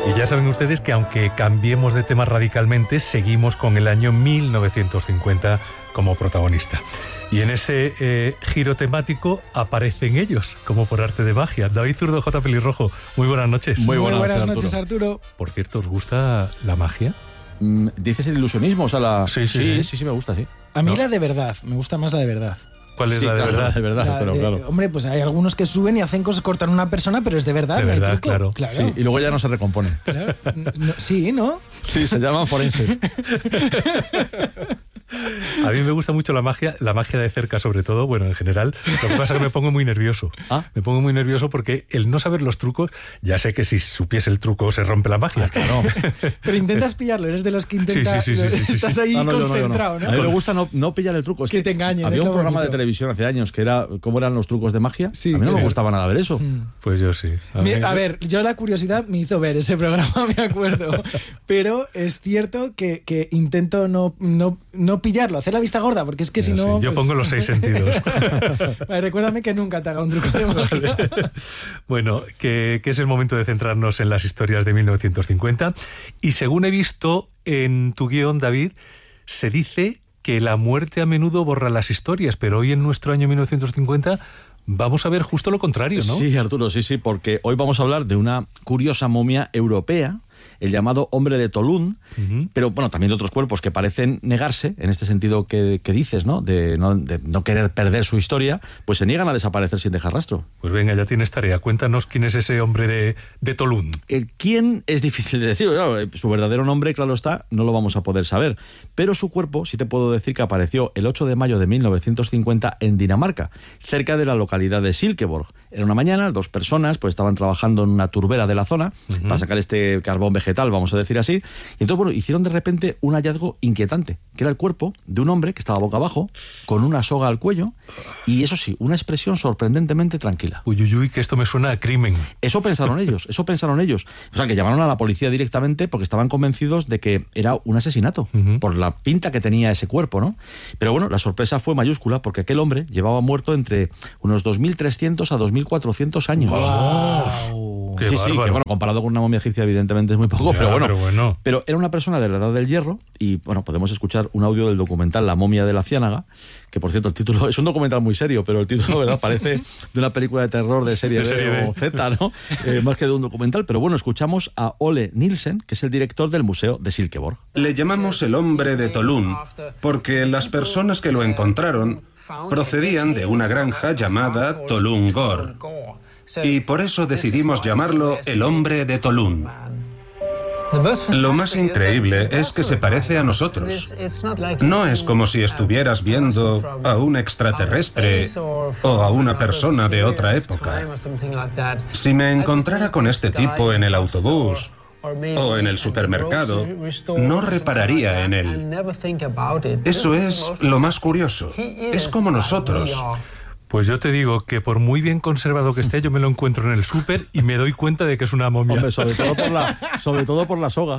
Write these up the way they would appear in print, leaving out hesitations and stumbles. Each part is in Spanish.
Y ya saben ustedes que aunque cambiemos de tema radicalmente, seguimos con el año 1950 como protagonista. Y en ese giro temático aparecen ellos, como por arte de magia. David Zurdo, J. Pelirrojo, muy buenas noches. Muy buenas noches, Arturo. Por cierto, ¿os gusta la magia? ¿Dices el ilusionismo? O sea, sí, me gusta, sí. A mí la de verdad, me gusta más la de verdad. ¿Cuál es la de verdad? La de verdad, pero claro. Hombre, pues hay algunos que suben y hacen cosas, cortan a una persona, pero es de verdad. De verdad, claro. Sí, y luego ya no se recompone. Claro. Sí, ¿no? Sí, se llaman forenses. A mí me gusta mucho la magia de cerca sobre todo, bueno, en general. Lo que pasa es que me pongo muy nervioso. Me pongo muy nervioso porque el no saber los trucos, ya sé que si supiese el truco se rompe la magia. Claro. Pero intentas pillarlo, eres de los que intentas... Sí. Estás ahí concentrado, ¿no? A mí me gusta no pillar el truco. Es que te engañen. Había un programa bonito de televisión hace años que era cómo eran los trucos de magia. Sí, a mí no me gustaba nada ver eso. Pues yo sí. A ver, yo la curiosidad me hizo ver ese programa, me acuerdo. Pero es cierto que intento no pillarlo, hacer la vista gorda, porque es que si no... Yo pongo los 6 sentidos. Vale, recuérdame que nunca te haga un truco de magia. Bueno, que es el momento de centrarnos en las historias de 1950. Y según he visto en tu guión, David, se dice que la muerte a menudo borra las historias, pero hoy en nuestro año 1950 vamos a ver justo lo contrario, ¿no? Sí, Arturo, sí, porque hoy vamos a hablar de una curiosa momia europea, el llamado hombre de Tolún, pero bueno, también de otros cuerpos que parecen negarse, en este sentido que dices, ¿no? De no querer perder su historia, pues se niegan a desaparecer sin dejar rastro. Pues venga, ya tienes tarea. Cuéntanos quién es ese hombre de Tolún. ¿Quién? Es difícil de decir. Claro, su verdadero nombre, claro está, no lo vamos a poder saber. Pero su cuerpo, sí te puedo decir que apareció el 8 de mayo de 1950 en Dinamarca, cerca de la localidad de Silkeborg. Era una mañana, 2 personas pues estaban trabajando en una turbera de la zona para sacar este carbón vegetal, vamos a decir así. Y entonces, bueno, hicieron de repente un hallazgo inquietante, que era el cuerpo de un hombre que estaba boca abajo, con una soga al cuello, y eso sí, una expresión sorprendentemente tranquila. Uy, que esto me suena a crimen. Eso pensaron ellos. O sea, que llamaron a la policía directamente porque estaban convencidos de que era un asesinato, por la pinta que tenía ese cuerpo, ¿no? Pero bueno, la sorpresa fue mayúscula porque aquel hombre llevaba muerto entre unos 2.300 a 2.400 años. ¡Wow! Sí, que bueno, comparado con una momia egipcia evidentemente es muy poco, Ya, pero bueno. Pero era una persona de la edad del hierro y bueno, podemos escuchar un audio del documental La momia de la ciénaga, que por cierto el título es un documental muy serio, pero el título, ¿verdad?, parece de una película de terror de serie B o Z, ¿no? Más que de un documental, pero bueno, escuchamos a Ole Nielsen, que es el director del Museo de Silkeborg. Le llamamos el hombre de Tolún porque las personas que lo encontraron procedían de una granja llamada Tolún Gor. Y por eso decidimos llamarlo el hombre de Tolún. Lo más increíble es que se parece a nosotros. No es como si estuvieras viendo a un extraterrestre o a una persona de otra época. Si me encontrara con este tipo en el autobús o en el supermercado, no repararía en él. Eso es lo más curioso. Es como nosotros. Pues yo te digo que por muy bien conservado que esté, yo me lo encuentro en el súper y me doy cuenta de que es una momia. Hombre, sobre todo por la soga.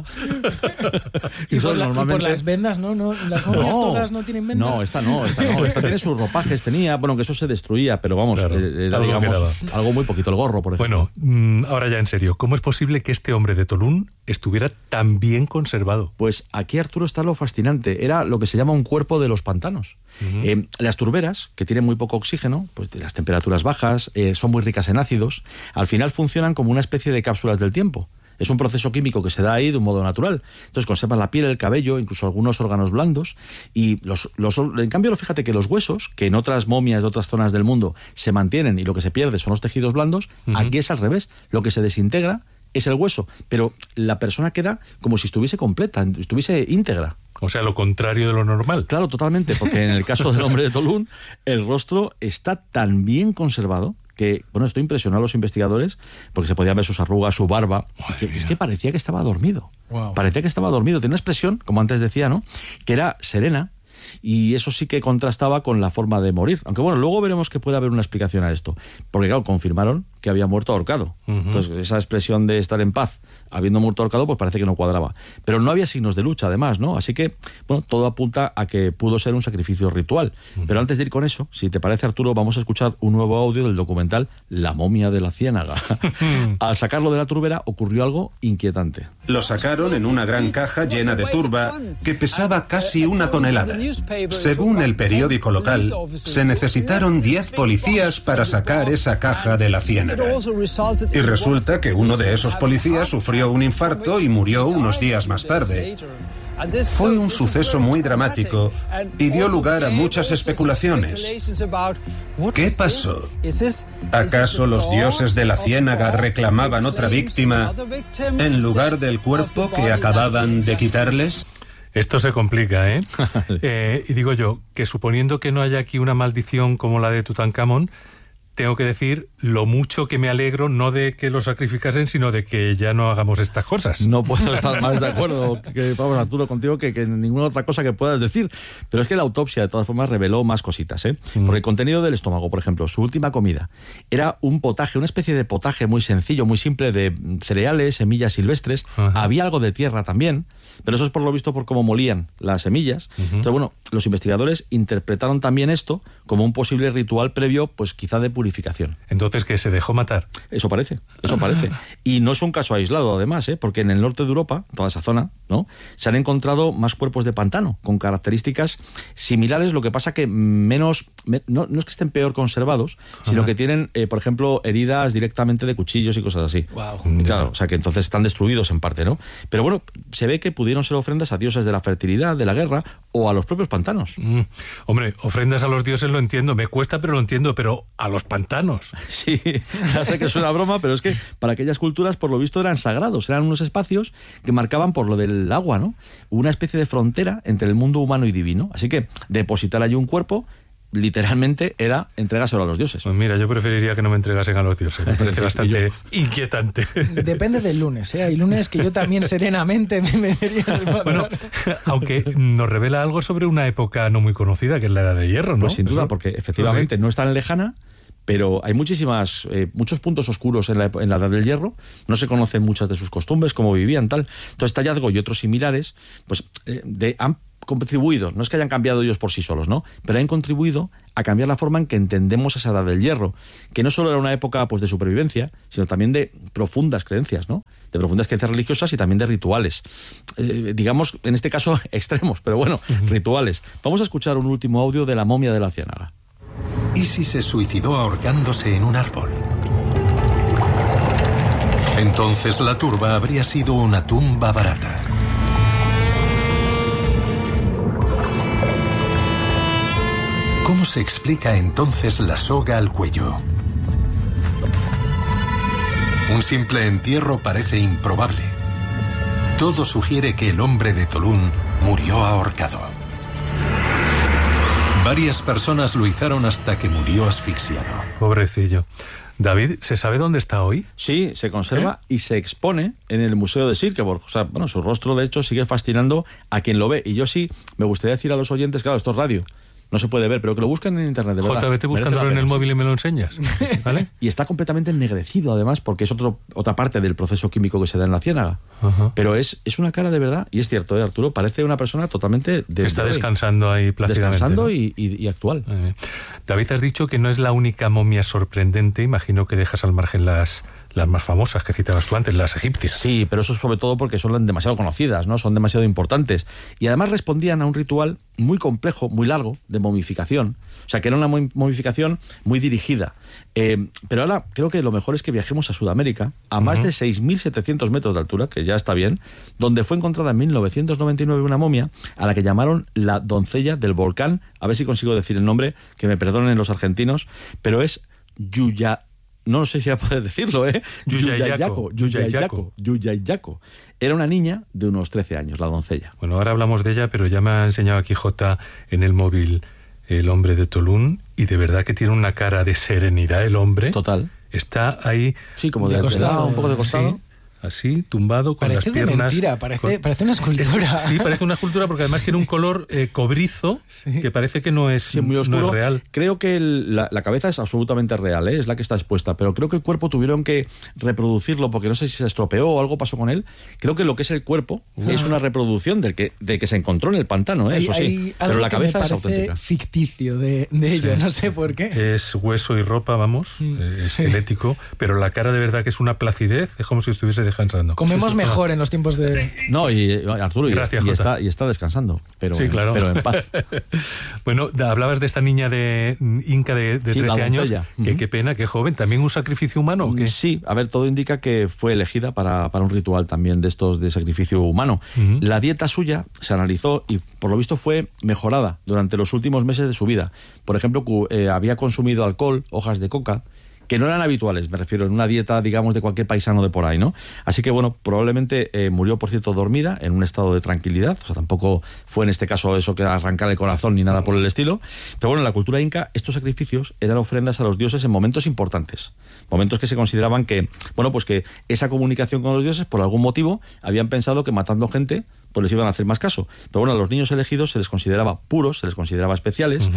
Y por las vendas, ¿no? Las momias todas no tienen vendas. No, esta no. Esta tiene sus ropajes, bueno, que eso se destruía, pero vamos, claro, era, digamos, algo muy poquito, el gorro, por ejemplo. Bueno, ahora ya en serio, ¿cómo es posible que este hombre de Tolún estuviera tan bien conservado? Pues aquí, Arturo, está lo fascinante. Era lo que se llama un cuerpo de los pantanos. Las turberas, que tienen muy poco oxígeno, pues las temperaturas bajas, son muy ricas en ácidos, al final funcionan como una especie de cápsulas del tiempo. Es un proceso químico que se da ahí de un modo natural. Entonces conservan la piel, el cabello, incluso algunos órganos blandos. Y en cambio, fíjate que los huesos, que en otras momias de otras zonas del mundo se mantienen y lo que se pierde son los tejidos blandos, aquí es al revés. Lo que se desintegra es el hueso, pero la persona queda como si estuviese completa, estuviese íntegra. O sea, lo contrario de lo normal. Claro, totalmente, porque en el caso del hombre de Tolún, el rostro está tan bien conservado que, bueno, esto impresionó a los investigadores porque se podían ver sus arrugas, su barba, es que parecía que estaba dormido. Wow. Parecía que estaba dormido. Tenía una expresión, como antes decía, ¿no?, que era serena, y eso sí que contrastaba con la forma de morir. Aunque bueno, luego veremos que puede haber una explicación a esto. Porque claro, confirmaron que había muerto ahorcado. Entonces, esa expresión de estar en paz habiendo muerto ahorcado, pues parece que no cuadraba. Pero no había signos de lucha, además, ¿no? Así que, bueno, todo apunta a que pudo ser un sacrificio ritual. Pero antes de ir con eso, si te parece, Arturo, vamos a escuchar un nuevo audio del documental La momia de la ciénaga. Al sacarlo de la turbera ocurrió algo inquietante. Lo sacaron en una gran caja llena de turba que pesaba casi 1 tonelada. Según el periódico local, se necesitaron 10 policías para sacar esa caja de la ciénaga. Y resulta que uno de esos policías sufrió un infarto y murió unos días más tarde. Fue un suceso muy dramático y dio lugar a muchas especulaciones. ¿Qué pasó? ¿Acaso los dioses de la ciénaga reclamaban otra víctima en lugar del cuerpo que acababan de quitarles? Esto se complica, ¿eh? Y digo yo, que suponiendo que no haya aquí una maldición como la de Tutankamón, tengo que decir lo mucho que me alegro, no de que lo sacrificasen, sino de que ya no hagamos estas cosas. No puedo estar más de acuerdo, vamos, Arturo, contigo que ninguna otra cosa que puedas decir. Pero es que la autopsia, de todas formas, reveló más cositas, ¿eh? Porque el contenido del estómago, por ejemplo, su última comida, era un potaje, una especie de potaje muy sencillo, muy simple, de cereales, semillas silvestres. Había algo de tierra también, pero eso es por lo visto por cómo molían las semillas. Entonces, bueno, los investigadores interpretaron también esto como un posible ritual previo, pues quizá de purificación. Entonces, ¿que se dejó matar? Eso parece. Y no es un caso aislado, además, porque en el norte de Europa, toda esa zona, ¿no?, se han encontrado más cuerpos de pantano con características similares, lo que pasa que menos, no es que estén peor conservados, sino que tienen, por ejemplo, heridas directamente de cuchillos y cosas así. Wow. Claro, o sea que entonces están destruidos en parte, ¿no? Pero bueno, se ve que pudieron ser ofrendas a dioses de la fertilidad, de la guerra o a los propios pantanos. Hombre, ofrendas a los dioses lo entiendo, me cuesta, pero lo entiendo, pero a los pantanos. Sí, ya sé que es una broma, pero es que para aquellas culturas, por lo visto, eran sagrados, eran unos espacios que marcaban, por lo del agua, ¿no?, una especie de frontera entre el mundo humano y divino. Así que depositar allí un cuerpo literalmente era entregárselo a los dioses. Pues mira, yo preferiría que no me entregasen a los dioses. Me parece bastante inquietante. Depende del lunes, ¿eh? Hay lunes que yo también serenamente me metería en el mar. Bueno, aunque nos revela algo sobre una época no muy conocida, que es la Edad de Hierro, ¿no? Pues sin duda, eso, porque efectivamente no es tan lejana, pero hay muchos puntos oscuros en la Edad del Hierro. No se conocen muchas de sus costumbres, cómo vivían, tal. Entonces, este hallazgo y otros similares, pues han contribuido, no es que hayan cambiado ellos por sí solos, ¿no?, pero han contribuido a cambiar la forma en que entendemos esa Edad del Hierro, que no solo era una época, pues, de supervivencia, sino también de profundas creencias, ¿no?, de profundas creencias religiosas y también de rituales, digamos, en este caso extremos, pero bueno, rituales. Vamos a escuchar un último audio de La momia de la ciénaga. ¿Y si se suicidó ahorcándose en un árbol? Entonces la turba habría sido una tumba barata. ¿Cómo se explica entonces la soga al cuello? Un simple entierro parece improbable. Todo sugiere que el hombre de Tolún murió ahorcado. Varias personas lo izaron hasta que murió asfixiado. Pobrecillo. David, ¿se sabe dónde está hoy? Sí, se conserva y se expone en el Museo de Silkeborg. O sea, bueno, su rostro, de hecho, sigue fascinando a quien lo ve. Y yo sí me gustaría decir a los oyentes, claro, esto es radio, no se puede ver, pero que lo busquen en internet, de verdad. JB, buscándolo en el móvil y me lo enseñas, ¿vale? Y está completamente ennegrecido, además, porque es otra parte del proceso químico que se da en la ciénaga. Pero es una cara de verdad, y es cierto, Arturo, parece una persona totalmente... que está descansando ahí plácidamente. Descansando, ¿no? y actual. David, has dicho que no es la única momia sorprendente, imagino que dejas al margen las más famosas que citabas tú antes, las egipcias. Sí, pero eso es sobre todo porque son demasiado conocidas, ¿no? Son demasiado importantes. Y además respondían a un ritual muy complejo, muy largo, de momificación. O sea, que era una momificación muy dirigida. Pero ahora creo que lo mejor es que viajemos a Sudamérica, a más de 6.700 metros de altura, que ya está bien, donde fue encontrada en 1999 una momia a la que llamaron la doncella del volcán. A ver si consigo decir el nombre, que me perdonen los argentinos, pero es no sé si ya puedes decirlo, Yuyayaco. Era una niña de unos 13 años, la doncella. Bueno, ahora hablamos de ella, pero ya me ha enseñado aquí J en el móvil el hombre de Tolún, y de verdad que tiene una cara de serenidad el hombre. Total. Está ahí... Sí, como de costado, un poco de costado. Sí, así, tumbado, con parece las piernas... Parece de mentira, parece una escultura. Sí, parece una escultura porque además tiene un color cobrizo que parece que no es, muy oscuro. No es real. Creo que la cabeza es absolutamente real, es la que está expuesta, pero creo que el cuerpo tuvieron que reproducirlo porque no sé si se estropeó o algo pasó con él. Creo que lo que es el cuerpo es una reproducción del que se encontró en el pantano, eso sí. Pero la cabeza es auténtica. Ficticio de ello, no sé por qué. Es hueso y ropa, vamos, esquelético, pero la cara de verdad que es una placidez, es como si estuviese descansando. Comemos mejor en los tiempos de... No, y Arturo, gracias, y está descansando, pero, sí, claro. pero en paz. Bueno, hablabas de esta niña de Inca de 13 años, que qué pena, qué joven. ¿También un sacrificio humano o qué? Sí, a ver, todo indica que fue elegida para un ritual también de estos de sacrificio humano. La dieta suya se analizó y por lo visto fue mejorada durante los últimos meses de su vida. Por ejemplo, había consumido alcohol, hojas de coca, que no eran habituales, me refiero, en una dieta, digamos, de cualquier paisano de por ahí, ¿no? Así que, bueno, probablemente murió, por cierto, dormida, en un estado de tranquilidad, o sea, tampoco fue en este caso eso que arrancar el corazón ni nada por el estilo, pero bueno, en la cultura inca, estos sacrificios eran ofrendas a los dioses en momentos importantes, momentos que se consideraban que, bueno, pues que esa comunicación con los dioses, por algún motivo, habían pensado que matando gente, pues les iban a hacer más caso. Pero bueno, a los niños elegidos se les consideraba puros, se les consideraba especiales,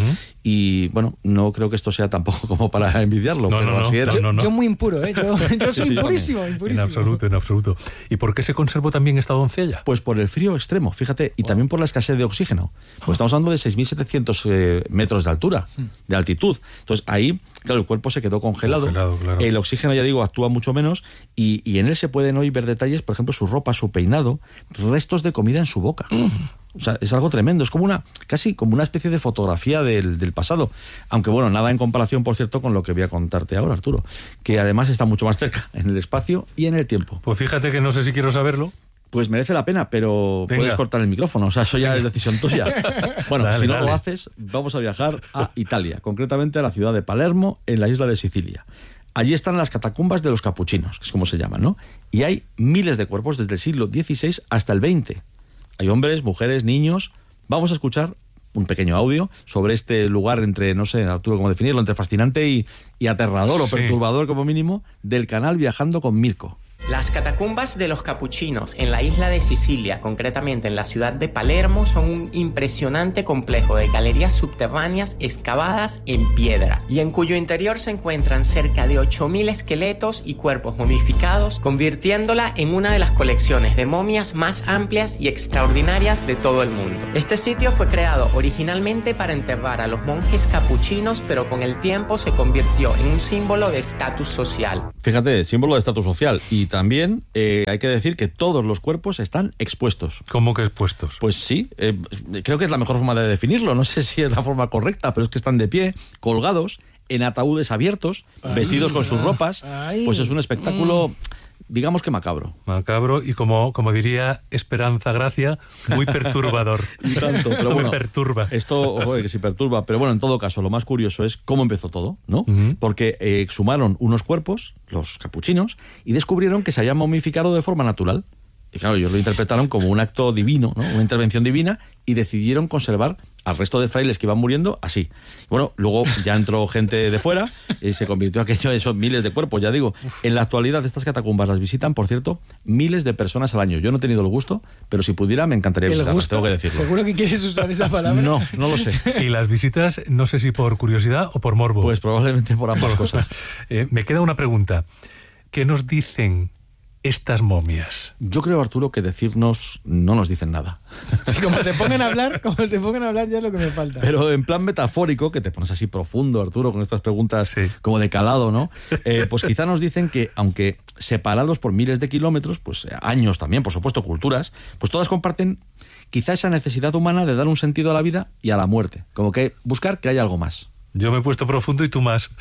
y bueno, no creo que esto sea tampoco como para envidiarlo, pero así era. Yo muy impuro, ¿eh? Yo soy impurísimo. En absoluto. ¿Y por qué se conservó también esta doncella? Pues por el frío extremo, fíjate, y también por la escasez de oxígeno. Pues estamos hablando de 6.700 metros de altura, de altitud. Entonces ahí, claro, el cuerpo se quedó congelado. Claro. El oxígeno, ya digo, actúa mucho menos, y en él se pueden hoy ver detalles, por ejemplo, su ropa, su peinado, restos de comida en su boca. O sea, es algo tremendo, es como casi como una especie de fotografía del pasado. Aunque bueno, nada en comparación, por cierto, con lo que voy a contarte ahora, Arturo, que además está mucho más cerca, en el espacio y en el tiempo. Pues fíjate que no sé si quiero saberlo. Pues merece la pena, pero venga, puedes cortar el micrófono, o sea, eso ya es decisión tuya. Bueno, dale, si no lo haces, vamos a viajar a Italia, concretamente a la ciudad de Palermo, en la isla de Sicilia. Allí están las catacumbas de los capuchinos, que es como se llaman, ¿no? Y hay miles de cuerpos desde el siglo XVI hasta el XX. Hay hombres, mujeres, niños. Vamos a escuchar un pequeño audio sobre este lugar entre, no sé, Arturo, cómo definirlo, entre fascinante y aterrador o perturbador como mínimo, del canal Viajando con Mirko. Las catacumbas de los capuchinos en la isla de Sicilia, concretamente en la ciudad de Palermo, son un impresionante complejo de galerías subterráneas excavadas en piedra y en cuyo interior se encuentran cerca de 8.000 esqueletos y cuerpos momificados, convirtiéndola en una de las colecciones de momias más amplias y extraordinarias de todo el mundo. Este sitio fue creado originalmente para enterrar a los monjes capuchinos, pero con el tiempo se convirtió en un símbolo de estatus social. Fíjate, símbolo de estatus social. Y también hay que decir que todos los cuerpos están expuestos. ¿Cómo que expuestos? Pues sí, creo que es la mejor forma de definirlo. No sé si es la forma correcta, pero es que están de pie, colgados, en ataúdes abiertos, vestidos con sus ropas. Pues es un espectáculo, digamos que macabro. Macabro y como diría Esperanza Gracia, muy perturbador. Y tanto, pero esto bueno, me perturba. Esto, ojo, que sí perturba. Pero bueno, en todo caso, lo más curioso es cómo empezó todo, ¿no? Porque exhumaron unos cuerpos, los capuchinos, y descubrieron que se habían momificado de forma natural. Y claro, ellos lo interpretaron como un acto divino, ¿no? Una intervención divina, y decidieron conservar al resto de frailes que iban muriendo así. Bueno, luego ya entró gente de fuera y se convirtió aquello en esos miles de cuerpos, ya digo. En la actualidad estas catacumbas las visitan, por cierto, miles de personas al año. Yo no he tenido el gusto, pero si pudiera me encantaría visitarlas, tengo que decirlo. ¿Seguro que quieres usar esa palabra? No lo sé. ¿Y las visitas, no sé si por curiosidad o por morbo? Pues probablemente por ambas cosas. Me queda una pregunta. ¿Qué nos dicen estas momias? Yo creo, Arturo, que decirnos no nos dicen nada. Sí, como se pongan a hablar ya es lo que me falta. Pero en plan metafórico, que te pones así profundo, Arturo, con estas preguntas como de calado, ¿no? Pues quizá nos dicen que, aunque separados por miles de kilómetros, pues años también, por supuesto, culturas, pues todas comparten quizá esa necesidad humana de dar un sentido a la vida y a la muerte. Como que buscar que haya algo más. Yo me he puesto profundo y tú más.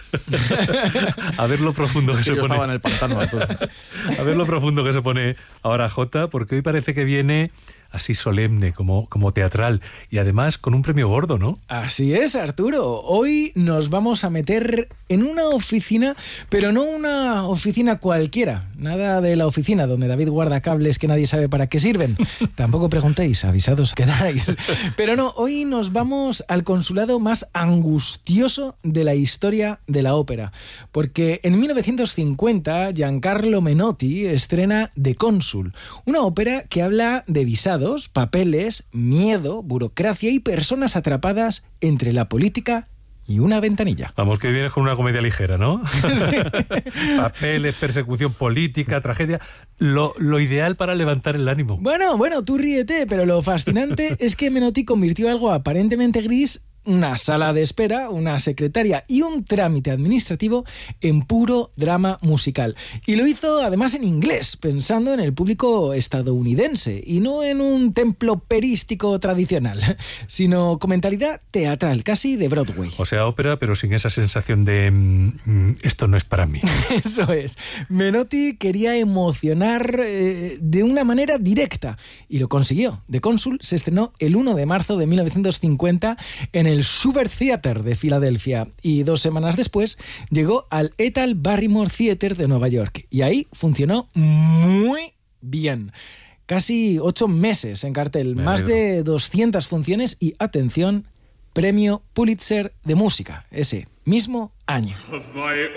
A ver lo profundo que se pone. Yo estaba en el pantano, Arturo. A ver lo profundo que se pone ahora Jota, porque hoy parece que viene así solemne, como teatral, y además con un premio gordo, ¿no? Así es, Arturo. Hoy nos vamos a meter en una oficina, pero no una oficina cualquiera. Nada de la oficina donde David guarda cables que nadie sabe para qué sirven. Tampoco preguntéis, avisados quedáis. Pero no, hoy nos vamos al consulado más angustioso de la historia de la ópera. Porque en 1950 Giancarlo Menotti estrena De Cónsul, una ópera que habla de visados, papeles, miedo, burocracia y personas atrapadas entre la política y una ventanilla. Vamos, que vienes con una comedia ligera, ¿no? Sí. Papeles, persecución política, tragedia. Lo ideal para levantar el ánimo. Bueno, tú ríete, pero lo fascinante es que Menotti convirtió algo aparentemente gris, una sala de espera, una secretaria y un trámite administrativo en puro drama musical. Y lo hizo además en inglés, pensando en el público estadounidense y no en un templo operístico tradicional, sino con mentalidad teatral, casi de Broadway. O sea, ópera, pero sin esa sensación de esto no es para mí. Eso es. Menotti quería emocionar de una manera directa y lo consiguió. De Cónsul se estrenó el 1 de marzo de 1950 en el Schubert Theater de Filadelfia y 2 semanas después llegó al Ethel Barrymore Theater de Nueva York y ahí funcionó muy bien. Casi 8 meses en cartel, más de 200 funciones y, atención, premio Pulitzer de música, ese mismo año. Of my